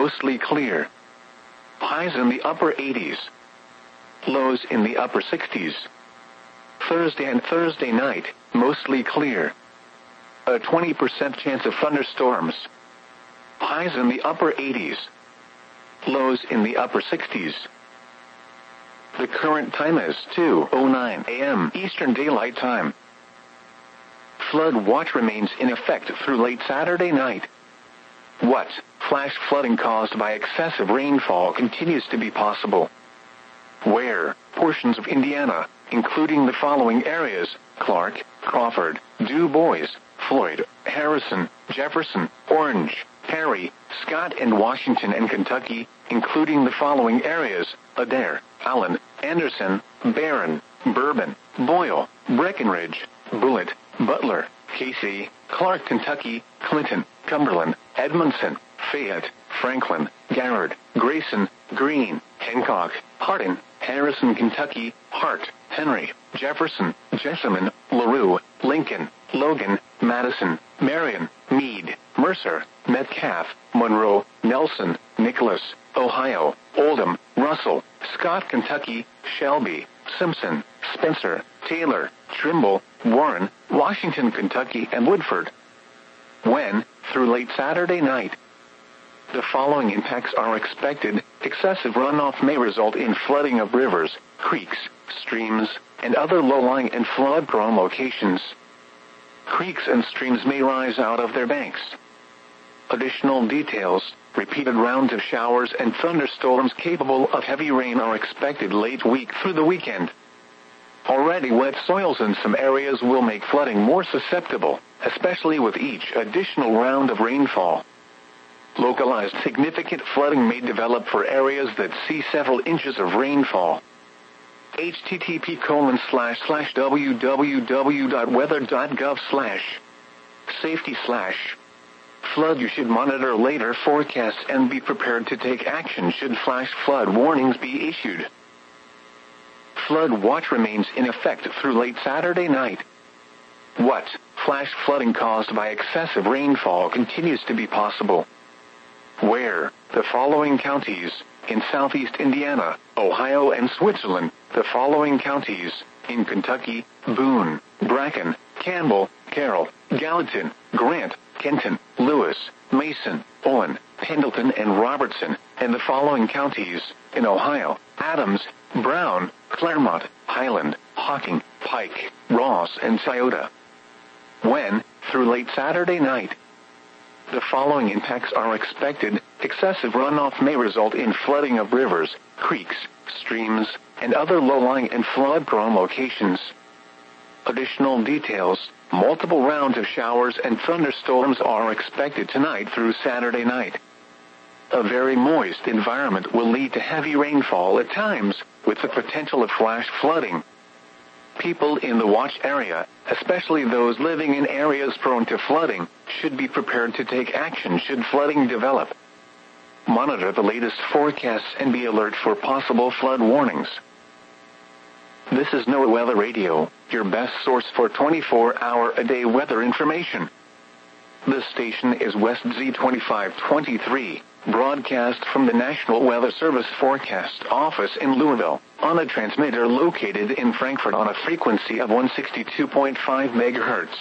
mostly clear. Highs in the upper 80s. Lows in the upper 60s. Thursday and Thursday night, mostly clear. A 20% chance of thunderstorms. Highs in the upper 80s. Lows in the upper 60s. The current time is 2:09 a.m. Eastern Daylight Time. Flood watch remains in effect through late Saturday night. What? Flash flooding caused by excessive rainfall continues to be possible. Where? Portions of Indiana, including the following areas: Clark, Crawford, Du Bois, Floyd, Harrison, Jefferson, Orange, Perry, Scott, and Washington, and Kentucky, including the following areas: Adair, Allen, Anderson, Barron, Bourbon, Boyle, Breckenridge, Bullitt, Butler, Casey, Clark, Kentucky, Clinton, Cumberland, Edmondson, Fayette, Franklin, Garrard, Grayson, Greene, Hancock, Hardin, Harrison, Kentucky, Hart, Henry, Jefferson, Jessamine, LaRue, Lincoln, Logan, Madison, Marion, Meade, Mercer, Metcalf, Monroe, Nelson, Nicholas, Ohio, Oldham, Russell, Scott, Kentucky, Shelby, Simpson, Spencer, Taylor, Trimble, Warren, Washington, Kentucky, and Woodford. When? Through late Saturday night. The following impacts are expected. Excessive runoff may result in flooding of rivers, creeks, streams, and other low-lying and flood-prone locations. Creeks and streams may rise out of their banks. Additional details: repeated rounds of showers and thunderstorms capable of heavy rain are expected late week through the weekend. Already wet soils in some areas will make flooding more susceptible, especially with each additional round of rainfall. Localized significant flooding may develop for areas that see several inches of rainfall. http://www.weather.gov/safety/ flood. You should monitor later forecasts and be prepared to take action should flash flood warnings be issued. Flood watch remains in effect through late Saturday night. What? Flash flooding caused by excessive rainfall continues to be possible. Where? The following counties: in southeast Indiana, Ohio, and Switzerland. The following counties: in Kentucky, Boone, Bracken, Campbell, Carroll, Gallatin, Grant, Kenton, Lewis, Mason, Owen, Pendleton, and Robertson. And the following counties: in Ohio, Adams, Brown, Claremont, Highland, Hocking, Pike, Ross, and Scioto. When? Through late Saturday night. The following impacts are expected. Excessive runoff may result in flooding of rivers, creeks, streams, and other low-lying and flood-prone locations. Additional details: multiple rounds of showers and thunderstorms are expected tonight through Saturday night. A very moist environment will lead to heavy rainfall at times, with the potential of flash flooding. People in the watch area, especially those living in areas prone to flooding, should be prepared to take action should flooding develop. Monitor the latest forecasts and be alert for possible flood warnings. This is NOAA Weather Radio, your best source for 24-hour-a-day weather information. This station is West Z2523, broadcast from the National Weather Service Forecast Office in Louisville, on a transmitter located in Frankfort on a frequency of 162.5 MHz.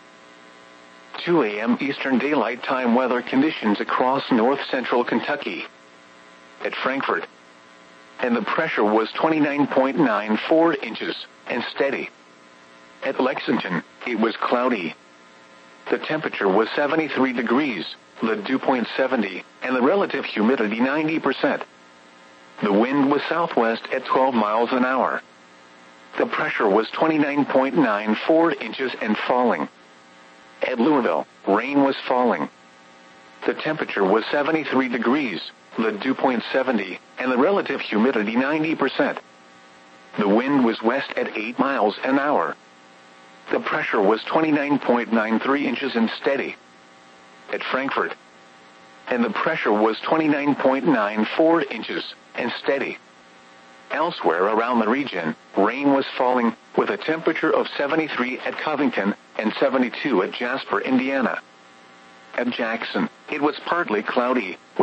2 a.m. Eastern Daylight Time weather conditions across north-central Kentucky. At Frankfort, and the pressure was 29.94 inches, and steady. At Lexington, it was cloudy. The temperature was 73 degrees, the dew point 70, and the relative humidity 90%. The wind was southwest at 12 miles an hour. The pressure was 29.94 inches and falling. At Louisville, rain was falling. The temperature was 73 degrees, the dew point 70, and the relative humidity 90%. The wind was west at 8 miles an hour. The pressure was 29.93 inches and steady. At Frankfort, and the pressure was 29.94 inches and steady. Elsewhere around the region, rain was falling, with a temperature of 73 at Covington and 72 at Jasper, Indiana. At Jackson, it was partly cloudy,